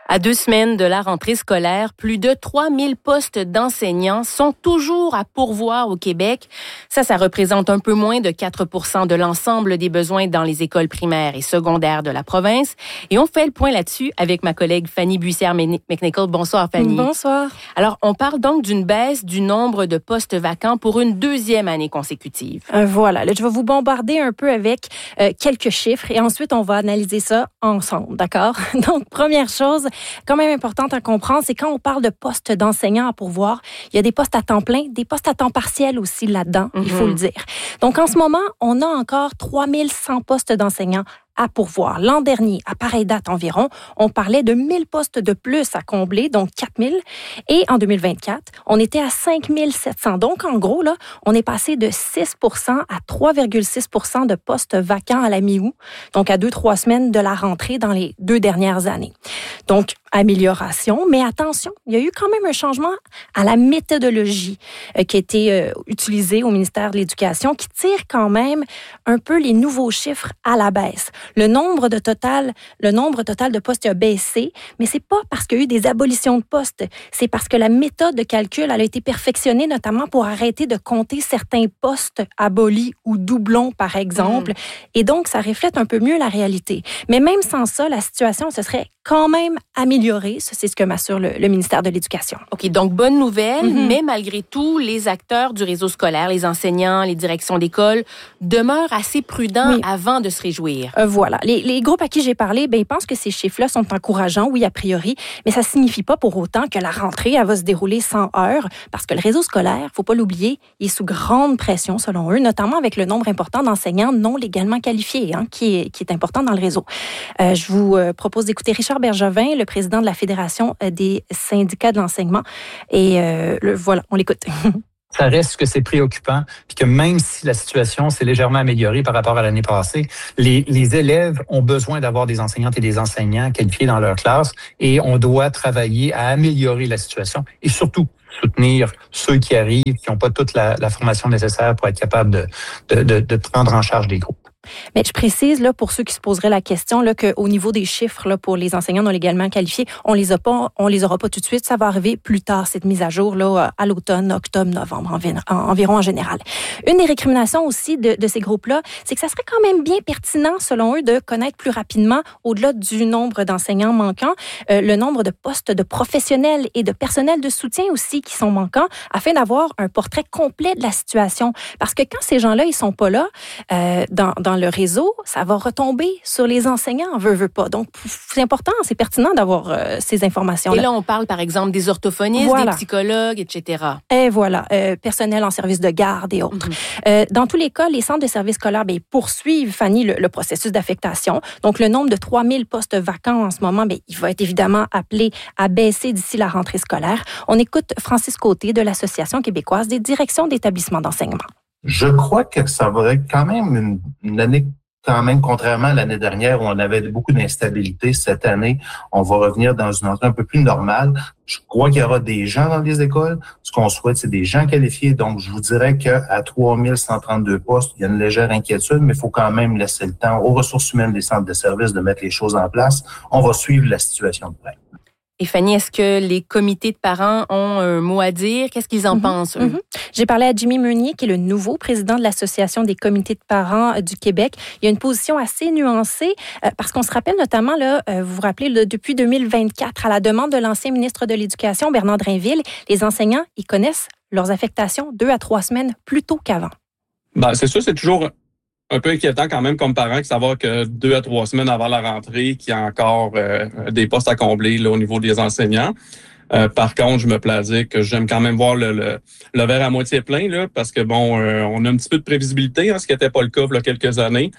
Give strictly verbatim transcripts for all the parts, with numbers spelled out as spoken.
À deux semaines de la rentrée scolaire, plus de trois mille postes d'enseignants sont toujours à pourvoir au Québec. Ça, ça représente un peu moins de quatre pour cent de l'ensemble des besoins dans les écoles primaires et secondaires de la province. Et on fait le point là-dessus avec ma collègue Fanny Bussière-McNichol. Bonsoir, Fanny. Bonsoir. Alors, on parle donc d'une baisse du nombre de postes vacants pour une deuxième année consécutive. Euh, voilà. Là, je vais vous bombarder un peu avec euh, quelques chiffres et ensuite, on va analyser ça ensemble, d'accord? Donc, première chose, quand même importante à comprendre, c'est quand on parle de postes d'enseignants à pourvoir, il y a des postes à temps plein, des postes à temps partiel aussi là-dedans, mm-hmm. il faut le dire. Donc, en ce moment, on a encore trois mille cent postes d'enseignants à pourvoir. L'an dernier, à pareille date environ, on parlait de mille postes de plus à combler, donc quatre mille. Et en deux mille vingt-quatre, on était à cinq mille sept cents. Donc, en gros, là, on est passé de six pour cent à trois virgule six pour cent de postes vacants à la mi-août, donc à deux, trois semaines de la rentrée dans les deux dernières années. Donc, amélioration, mais attention, il y a eu quand même un changement à la méthodologie euh, qui a été euh, utilisée au ministère de l'Éducation, qui tire quand même un peu les nouveaux chiffres à la baisse. Le nombre de total, le nombre total de postes a baissé, mais c'est pas parce qu'il y a eu des abolitions de postes, c'est parce que la méthode de calcul elle a été perfectionnée notamment pour arrêter de compter certains postes abolis ou doublons par exemple, mmh. et donc ça reflète un peu mieux la réalité. Mais même sans ça, la situation se serait quand même améliorée. Ça, c'est ce que m'assure le, le ministère de l'Éducation. OK, donc bonne nouvelle, mm-hmm. mais malgré tout, les acteurs du réseau scolaire, les enseignants, les directions d'école, demeurent assez prudents oui. avant de se réjouir. Euh, voilà. Les, les groupes à qui j'ai parlé, ben, ils pensent que ces chiffres-là sont encourageants, oui, a priori, mais ça ne signifie pas pour autant que la rentrée elle va se dérouler sans heurts, parce que le réseau scolaire, il ne faut pas l'oublier, il est sous grande pression, selon eux, notamment avec le nombre important d'enseignants non légalement qualifiés, hein, qui, est, qui est important dans le réseau. Euh, je vous euh, propose d'écouter Richard Bergevin, le président de la Fédération des syndicats de l'enseignement. Et euh, le, voilà, on l'écoute. Ça reste que c'est préoccupant, puis que même si la situation s'est légèrement améliorée par rapport à l'année passée, les, les élèves ont besoin d'avoir des enseignantes et des enseignants qualifiés dans leur classe, et on doit travailler à améliorer la situation et surtout soutenir ceux qui arrivent, qui n'ont pas toute la, la formation nécessaire pour être capables de, de, de, de prendre en charge des groupes. Mais je précise, là, pour ceux qui se poseraient la question, là, qu'au niveau des chiffres, là, pour les enseignants non légalement qualifiés, on les a pas, on les aura pas tout de suite. Ça va arriver plus tard, cette mise à jour, là, à l'automne, octobre, novembre, en, en, environ en général. Une des récriminations aussi de, de ces groupes-là, c'est que ça serait quand même bien pertinent, selon eux, de connaître plus rapidement, au-delà du nombre d'enseignants manquants, euh, le nombre de postes de professionnels et de personnel de soutien aussi qui sont manquants, afin d'avoir un portrait complet de la situation. Parce que quand ces gens-là, ils sont pas là, euh, dans, dans le réseau, ça va retomber sur les enseignants, veut, veut pas. Donc, c'est important, c'est pertinent d'avoir euh, ces informations-là. Et là, on parle, par exemple, des orthophonistes, voilà. des psychologues, et cetera. Et voilà, euh, personnel en service de garde et autres. Mm-hmm. Euh, dans tous les cas, les centres de services scolaires bien, poursuivent, Fanny, le, le processus d'affectation. Donc, le nombre de trois mille postes vacants en ce moment, bien, il va être évidemment appelé à baisser d'ici la rentrée scolaire. On écoute Francis Côté de l'Association québécoise des directions d'établissements d'enseignement. Je crois que ça va être quand même une, une année, quand même, contrairement à l'année dernière où on avait beaucoup d'instabilité. Cette année, on va revenir dans une entrée un peu plus normale. Je crois qu'il y aura des gens dans les écoles. Ce qu'on souhaite, c'est des gens qualifiés. Donc, je vous dirais qu'à trois mille cent trente-deux postes, il y a une légère inquiétude, mais il faut quand même laisser le temps aux ressources humaines des centres de services de mettre les choses en place. On va suivre la situation de près. Et Fanny, est-ce que les comités de parents ont un mot à dire? Qu'est-ce qu'ils en mm-hmm. pensent, eux? Mm-hmm. J'ai parlé à Jimmy Meunier, qui est le nouveau président de l'Association des comités de parents du Québec. Il y a une position assez nuancée, euh, parce qu'on se rappelle notamment, là, euh, vous vous rappelez, là, depuis deux mille vingt-quatre, à la demande de l'ancien ministre de l'Éducation, Bernard Drinville, les enseignants, ils connaissent leurs affectations deux à trois semaines plus tôt qu'avant. Ben, c'est sûr, c'est toujours un peu inquiétant quand même comme parent de savoir que deux à trois semaines avant la rentrée, qu'il y a encore euh, des postes à combler là, au niveau des enseignants. Euh, par contre, je me place à dire que j'aime quand même voir le, le, le verre à moitié plein, là, parce que bon, euh, on a un petit peu de prévisibilité, hein, ce qui n'était pas le cas il y a quelques années.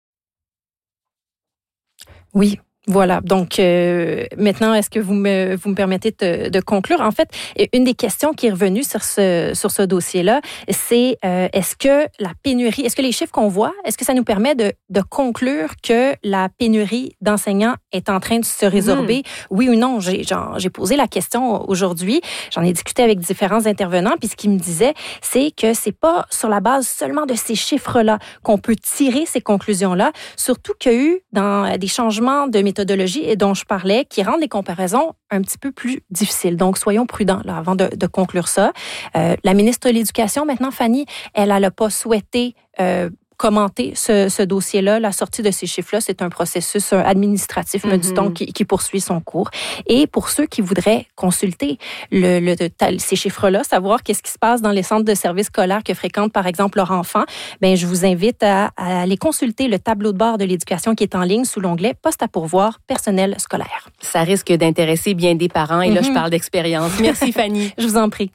Oui. Voilà. Donc, euh, maintenant, est-ce que vous me, vous me permettez de, de conclure? En fait, une des questions qui est revenue sur ce, sur ce dossier-là, c'est euh, est-ce que la pénurie, est-ce que les chiffres qu'on voit, est-ce que ça nous permet de, de conclure que la pénurie d'enseignants est en train de se résorber? Mmh. Oui ou non? J'ai, genre, j'ai posé la question aujourd'hui. J'en ai discuté avec différents intervenants, puis ce qu'ils me disaient, c'est que c'est pas sur la base seulement de ces chiffres-là qu'on peut tirer ces conclusions-là, surtout qu'il y a eu dans des changements de méthodologie méthodologie et dont je parlais qui rendent les comparaisons un petit peu plus difficiles. Donc, soyons prudents là, avant de, de conclure ça. Euh, la ministre de l'Éducation, maintenant, Fanny, elle n'a pas souhaité euh, commenter ce, ce dossier-là. La sortie de ces chiffres-là, c'est un processus administratif, me dit-on, qui, qui poursuit son cours. Et pour ceux qui voudraient consulter le, le, ces chiffres-là, savoir qu'est-ce qui se passe dans les centres de services scolaires que fréquentent, par exemple, leurs enfants, bien, je vous invite à, à aller consulter le tableau de bord de l'éducation qui est en ligne sous l'onglet « Poste à pourvoir personnel scolaire ». Ça risque d'intéresser bien des parents. Et là, mm-hmm. je parle d'expérience. Merci, Fanny. Je vous en prie.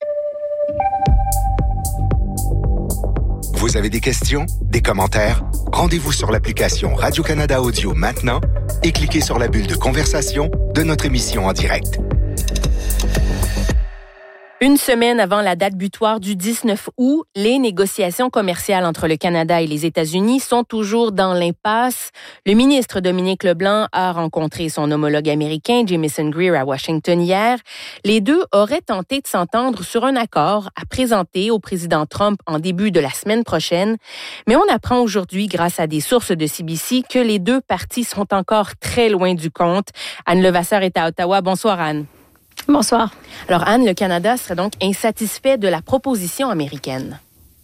Vous avez des questions, des commentaires? Rendez-vous sur l'application Radio-Canada Audio maintenant et cliquez sur la bulle de conversation de notre émission en direct. Une semaine avant la date butoir du dix-neuf août, les négociations commerciales entre le Canada et les États-Unis sont toujours dans l'impasse. Le ministre Dominique Leblanc a rencontré son homologue américain Jamieson Greer à Washington hier. Les deux auraient tenté de s'entendre sur un accord à présenter au président Trump en début de la semaine prochaine. Mais on apprend aujourd'hui, grâce à des sources de C B C, que les deux parties sont encore très loin du compte. Anne Levasseur est à Ottawa. Bonsoir, Anne. Bonsoir. Alors, Anne, le Canada serait donc insatisfait de la proposition américaine.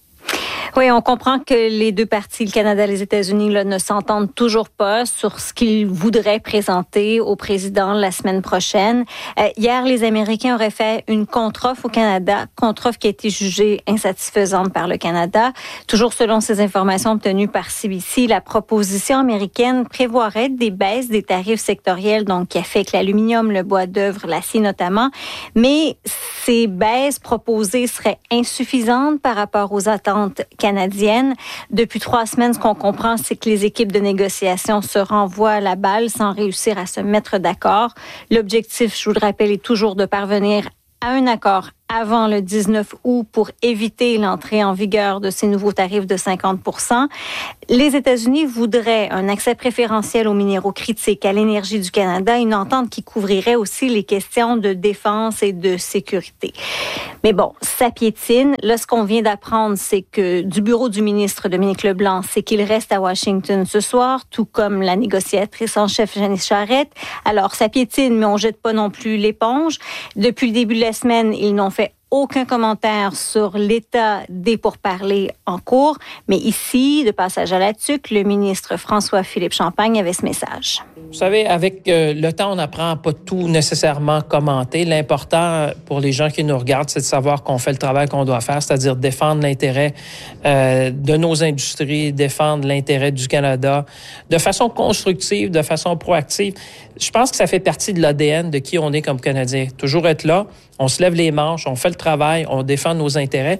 Oui, on comprend que les deux parties, le Canada et les États-Unis, là, ne s'entendent toujours pas sur ce qu'ils voudraient présenter au président la semaine prochaine. Euh, hier, les Américains auraient fait une contre-offre au Canada, contre-offre qui a été jugée insatisfaisante par le Canada. Toujours selon ces informations obtenues par C B C, la proposition américaine prévoirait des baisses des tarifs sectoriels, donc qui affectent l'aluminium, le bois d'œuvre, l'acier notamment. Mais ces baisses proposées seraient insuffisantes par rapport aux attentes canadienne. Depuis trois semaines, ce qu'on comprend, c'est que les équipes de négociation se renvoient la balle sans réussir à se mettre d'accord. L'objectif, je vous le rappelle, est toujours de parvenir à un accord avant le dix-neuf août pour éviter l'entrée en vigueur de ces nouveaux tarifs de cinquante pour cent. Les États-Unis voudraient un accès préférentiel aux minéraux critiques, à l'énergie du Canada, une entente qui couvrirait aussi les questions de défense et de sécurité. Mais bon, ça piétine. Là, ce qu'on vient d'apprendre, c'est que du bureau du ministre Dominique Leblanc, c'est qu'il reste à Washington ce soir, tout comme la négociatrice en chef Janice Charest. Alors, ça piétine, mais on jette pas non plus l'éponge. Depuis le début de la semaine, ils n'ont fait aucun commentaire sur l'état des pourparlers en cours. Mais ici, de passage à la tuque, le ministre François-Philippe Champagne avait ce message. Vous savez, avec euh, le temps, on n'apprend à pas tout nécessairement commenter. L'important pour les gens qui nous regardent, c'est de savoir qu'on fait le travail qu'on doit faire, c'est-à-dire défendre l'intérêt euh, de nos industries, défendre l'intérêt du Canada de façon constructive, de façon proactive. Je pense que ça fait partie de l'A D N de qui on est comme Canadien. Toujours être là, on se lève les manches, on fait le travail, on défend nos intérêts.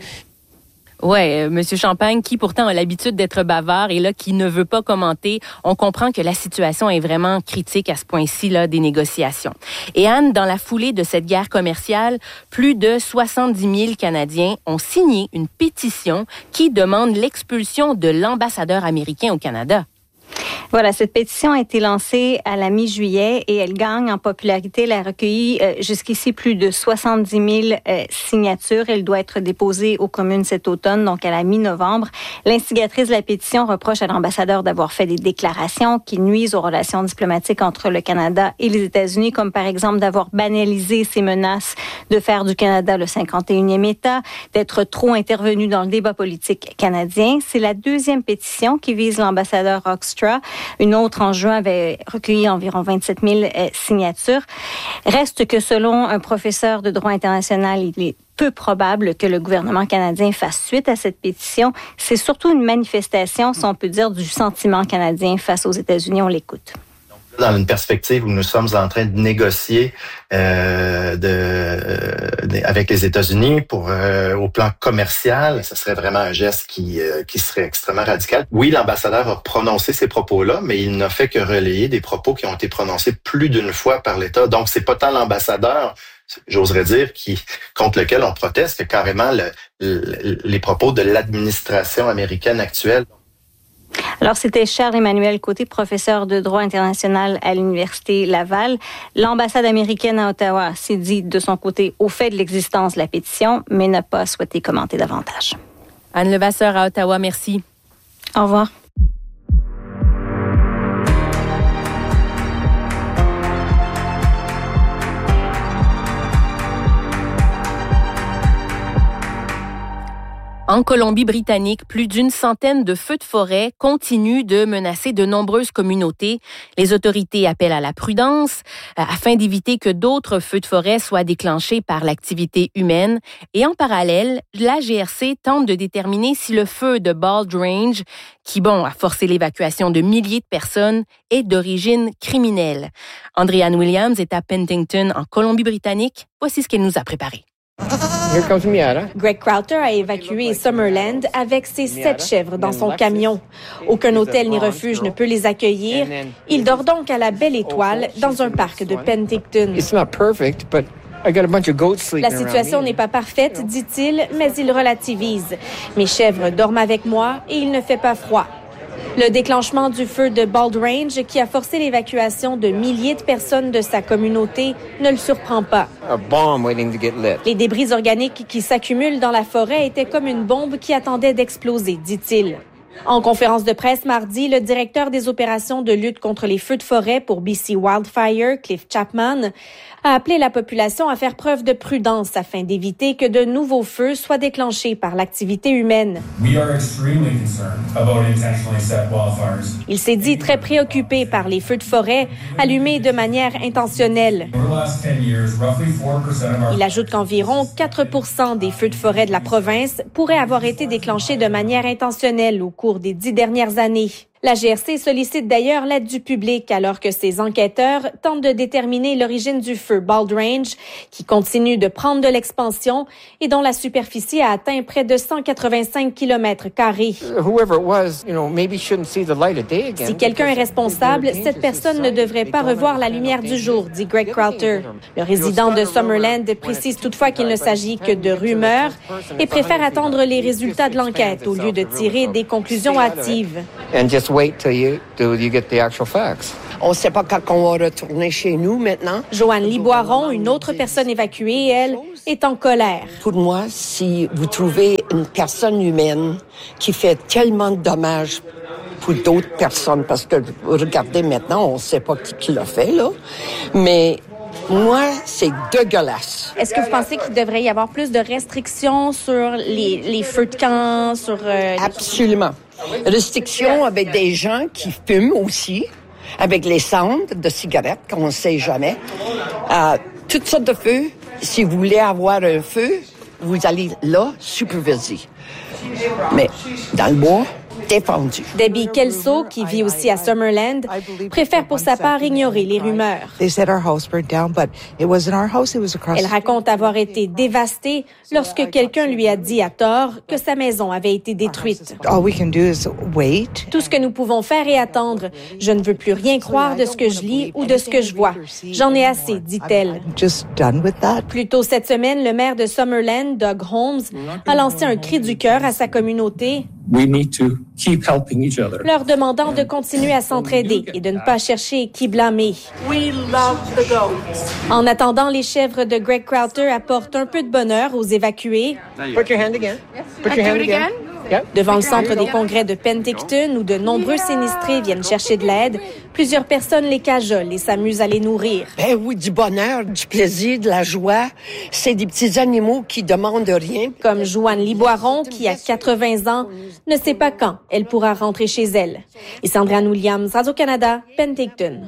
Oui, euh, M. Champagne, qui pourtant a l'habitude d'être bavard et là, qui ne veut pas commenter, on comprend que la situation est vraiment critique à ce point-ci là, des négociations. Et Anne, dans la foulée de cette guerre commerciale, plus de soixante-dix mille Canadiens ont signé une pétition qui demande l'expulsion de l'ambassadeur américain au Canada. Voilà, cette pétition a été lancée à la mi-juillet et elle gagne en popularité. Elle a recueilli euh, jusqu'ici plus de soixante-dix mille euh, signatures. Elle doit être déposée aux communes cet automne, donc à la mi-novembre. L'instigatrice de la pétition reproche à l'ambassadeur d'avoir fait des déclarations qui nuisent aux relations diplomatiques entre le Canada et les États-Unis, comme par exemple d'avoir banalisé ses menaces de faire du Canada le cinquante et unième État, d'être trop intervenu dans le débat politique canadien. C'est la deuxième pétition qui vise l'ambassadeur Hoekstra. Une autre en juin avait recueilli environ vingt-sept mille euh, signatures. Reste que selon un professeur de droit international, il est peu probable que le gouvernement canadien fasse suite à cette pétition. C'est surtout une manifestation, si on peut dire, du sentiment canadien face aux États-Unis. On l'écoute. Dans une perspective où nous sommes en train de négocier euh, de, euh, avec les États-Unis pour euh, au plan commercial, ce serait vraiment un geste qui euh, qui serait extrêmement radical. Oui, l'ambassadeur a prononcé ces propos-là, mais il n'a fait que relayer des propos qui ont été prononcés plus d'une fois par l'État. Donc, c'est pas tant l'ambassadeur, j'oserais dire, qui contre lequel on proteste, que carrément le, le, les propos de l'administration américaine actuelle. Alors, c'était Charles-Emmanuel Côté, professeur de droit international à l'Université Laval. L'ambassade américaine à Ottawa s'est dit de son côté au fait de l'existence de la pétition, mais n'a pas souhaité commenter davantage. Anne Levasseur à Ottawa, merci. Au revoir. En Colombie-Britannique, plus d'une centaine de feux de forêt continuent de menacer de nombreuses communautés. Les autorités appellent à la prudence euh, afin d'éviter que d'autres feux de forêt soient déclenchés par l'activité humaine. Et en parallèle, la G R C tente de déterminer si le feu de Bald Range, qui bon, a forcé l'évacuation de milliers de personnes, est d'origine criminelle. Andréane Williams est à Penticton, en Colombie-Britannique. Voici ce qu'elle nous a préparé. Greg Crowther a évacué Summerland avec ses sept chèvres dans son camion. Aucun hôtel ni refuge ne peut les accueillir. Il dort donc à la Belle Étoile dans un parc de Penticton. La situation n'est pas parfaite, dit-il, mais il relativise. Mes chèvres dorment avec moi et il ne fait pas froid. Le déclenchement du feu de Bald Range, qui a forcé l'évacuation de milliers de personnes de sa communauté, ne le surprend pas. Les débris organiques qui s'accumulent dans la forêt étaient comme une bombe qui attendait d'exploser, dit-il. En conférence de presse mardi, le directeur des opérations de lutte contre les feux de forêt pour B C Wildfire, Cliff Chapman, a appelé la population à faire preuve de prudence afin d'éviter que de nouveaux feux soient déclenchés par l'activité humaine. Il s'est dit très préoccupé par les feux de forêt allumés de manière intentionnelle. Il ajoute qu'environ quatre pour cent des feux de forêt de la province pourraient avoir été déclenchés de manière intentionnelle au cours des dix dernières années. La G R C sollicite d'ailleurs l'aide du public alors que ses enquêteurs tentent de déterminer l'origine du feu Bald Range, qui continue de prendre de l'expansion et dont la superficie a atteint près de cent quatre-vingt-cinq kilomètres carrés. Si quelqu'un est responsable, cette personne ne devrait pas revoir la lumière du jour, dit Greg Crowther. Le résident de Summerland précise toutefois qu'il ne s'agit que de rumeurs et préfère attendre les résultats de l'enquête au lieu de tirer des conclusions hâtives. Wait till you, till you get the actual facts. On ne sait pas quand on va retourner chez nous maintenant. Joanne Liboiron, une autre personne évacuée, elle, est en colère. Pour moi, si vous trouvez une personne humaine qui fait tellement de dommages pour d'autres personnes, parce que regardez maintenant, on ne sait pas qui, qui l'a fait, là, mais moi, c'est dégueulasse. Est-ce que vous pensez qu'il devrait y avoir plus de restrictions sur les, les feux de camp, sur... Euh, Absolument. Restrictions avec des gens qui fument aussi, avec les cendres de cigarettes, qu'on ne sait jamais. Euh, toutes sortes de feux. Si vous voulez avoir un feu, vous allez là superviser. Mais dans le bois, défendu. Debbie Kelso, qui vit aussi à Summerland, préfère pour sa part ignorer les rumeurs. Elle raconte avoir été dévastée lorsque quelqu'un lui a dit à tort que sa maison avait été détruite. Tout ce que nous pouvons faire est attendre. Je ne veux plus rien croire de ce que je lis ou de ce que je vois. J'en ai assez, dit-elle. Plus tôt cette semaine, le maire de Summerland, Doug Holmes, a lancé un cri du cœur à sa communauté, We need to keep helping each other. leur demandant de continuer à s'entraider et de ne pas chercher qui blâmer. We love the goats. En attendant, les chèvres de Greg Crowther apportent un peu de bonheur aux évacués. Put your hand again. Put your hand again. Devant le centre des congrès de Penticton, où de nombreux sinistrés viennent chercher de l'aide, plusieurs personnes les cajolent et s'amusent à les nourrir. Ben oui, du bonheur, du plaisir, de la joie. C'est des petits animaux qui demandent rien. Comme Joanne Liboiron, qui a quatre-vingts ans, ne sait pas quand elle pourra rentrer chez elle. Et Andréane Williams, Radio-Canada, Penticton.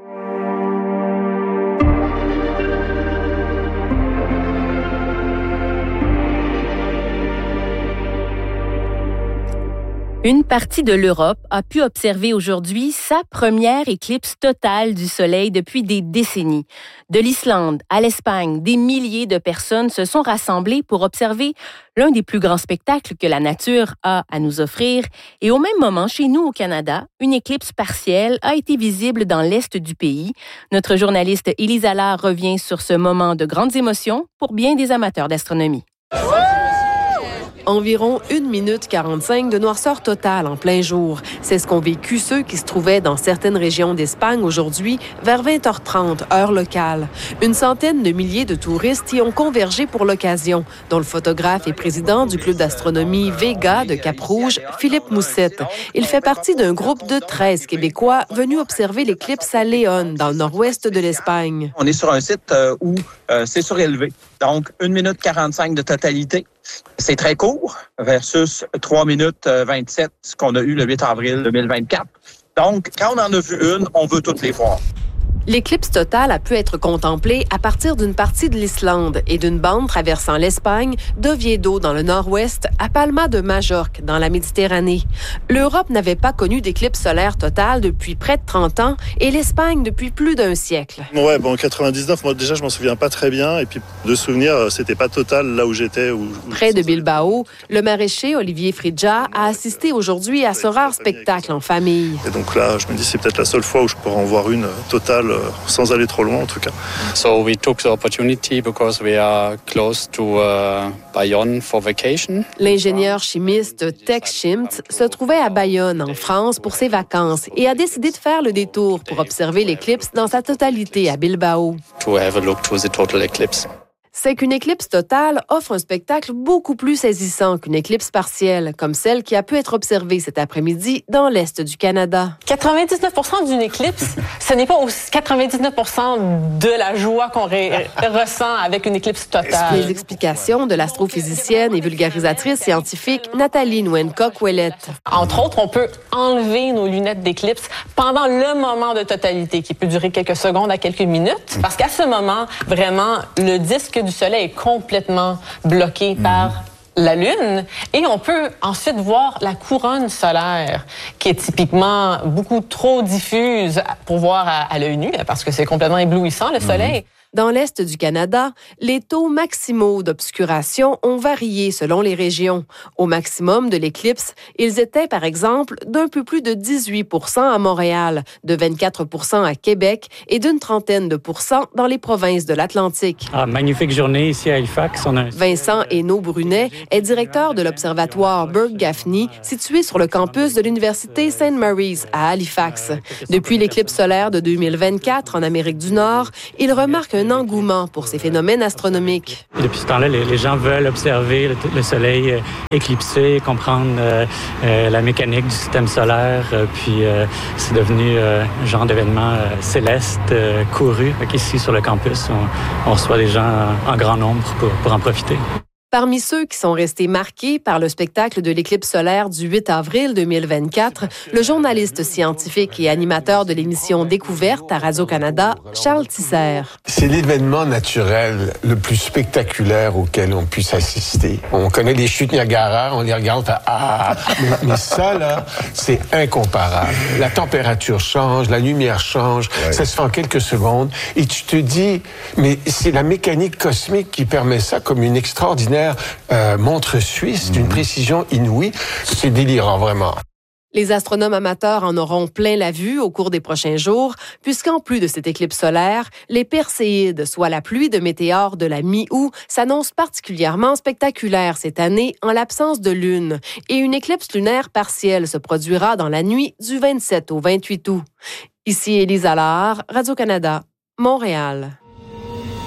Une partie de l'Europe a pu observer aujourd'hui sa première éclipse totale du soleil depuis des décennies. De l'Islande à l'Espagne, des milliers de personnes se sont rassemblées pour observer l'un des plus grands spectacles que la nature a à nous offrir. Et au même moment, chez nous au Canada, une éclipse partielle a été visible dans l'est du pays. Notre journaliste Élise Allard revient sur ce moment de grandes émotions pour bien des amateurs d'astronomie. Environ une minute quarante-cinq de noirceur totale en plein jour. C'est ce qu'ont vécu ceux qui se trouvaient dans certaines régions d'Espagne aujourd'hui vers vingt heures trente, heure locale. Une centaine de milliers de touristes y ont convergé pour l'occasion, dont le photographe et président du club d'astronomie Vega de Cap-Rouge, Philippe Moussette. Il fait partie d'un groupe de treize Québécois venus observer l'éclipse à Léon, dans le nord-ouest de l'Espagne. On est sur un site où euh, c'est surélevé. Donc, une minute quarante-cinq de totalité. C'est très court versus trois minutes vingt-sept, ce qu'on a eu le huit avril deux mille vingt-quatre. Donc, quand on en a vu une, on veut toutes les voir. L'éclipse totale a pu être contemplée à partir d'une partie de l'Islande et d'une bande traversant l'Espagne, d'Oviedo dans le nord-ouest à Palma de Majorque dans la Méditerranée. L'Europe n'avait pas connu d'éclipse solaire totale depuis près de trente ans et l'Espagne depuis plus d'un siècle. Ouais, bon, en quatre-vingt-dix-neuf, moi déjà, je m'en souviens pas très bien. Et puis, de souvenir, c'était pas total là où j'étais. Où, où Près de Bilbao, le maraîcher Olivier Fridja a assisté aujourd'hui à ce rare spectacle en famille. Et donc là, je me dis, c'est peut-être la seule fois où je pourrais en voir une totale sans aller trop loin en tout cas. So we took the opportunity because we are close to uh, Bayonne for vacation. L'ingénieur chimiste Tex Schimt se trouvait à Bayonne en France pour ses vacances et a décidé de faire le détour pour observer l'éclipse dans sa totalité à Bilbao. To have a look to the total eclipse. C'est qu'une éclipse totale offre un spectacle beaucoup plus saisissant qu'une éclipse partielle, comme celle qui a pu être observée cet après-midi dans l'est du Canada. quatre-vingt-dix-neuf pour cent d'une éclipse, ce n'est pas aussi quatre-vingt-dix-neuf pour cent de la joie qu'on ré- ressent avec une éclipse totale. Les explications de l'astrophysicienne et vulgarisatrice scientifique Nathalie Nguyen-Coq-Ouellette. Entre autres, on peut enlever nos lunettes d'éclipse pendant le moment de totalité, qui peut durer quelques secondes à quelques minutes, parce qu'à ce moment, vraiment, le disque du Soleil est complètement bloqué par mmh. la Lune et on peut ensuite voir la couronne solaire qui est typiquement beaucoup trop diffuse pour voir à, à l'œil nu parce que c'est complètement éblouissant le Soleil. Mmh. Dans l'est du Canada, les taux maximaux d'obscuration ont varié selon les régions. Au maximum de l'éclipse, ils étaient par exemple d'un peu plus de dix-huit pour cent à Montréal, de vingt-quatre pour cent à Québec et d'une trentaine de pourcents dans les provinces de l'Atlantique. Ah, magnifique journée ici à Halifax. On a... Vincent Hainaut-Brunet est directeur de l'observatoire Burke-Gaffney, situé sur le campus de l'Université Saint Mary's à Halifax. Depuis l'éclipse solaire de deux mille vingt-quatre en Amérique du Nord, il remarque un un engouement pour ces phénomènes astronomiques. Depuis ce temps-là, les, les gens veulent observer le, le Soleil euh, éclipsé, comprendre euh, euh, la mécanique du système solaire, euh, puis euh, c'est devenu euh, un genre d'événement euh, céleste, euh, couru. Ici, sur le campus, on, on reçoit des gens en grand nombre pour, pour en profiter. Parmi ceux qui sont restés marqués par le spectacle de l'éclipse solaire du huit avril deux mille vingt-quatre, le journaliste scientifique et animateur de l'émission Découverte à Radio-Canada, Charles Tisser. C'est l'événement naturel le plus spectaculaire auquel on puisse assister. On connaît les chutes Niagara, on les regarde, on fait « Ah! » mais, mais ça, là, c'est incomparable. La température change, la lumière change, ouais. Ça se fait en quelques secondes, et tu te dis, mais c'est la mécanique cosmique qui permet ça comme une extraordinaire Euh, montre suisse d'une précision inouïe. C'est délirant, vraiment. Les astronomes amateurs en auront plein la vue au cours des prochains jours, puisqu'en plus de cette éclipse solaire, les Perséides, soit la pluie de météores de la mi-août, s'annoncent particulièrement spectaculaires cette année en l'absence de lune. Et une éclipse lunaire partielle se produira dans la nuit du vingt-sept au vingt-huit août. Ici Élise Allard, Radio-Canada, Montréal.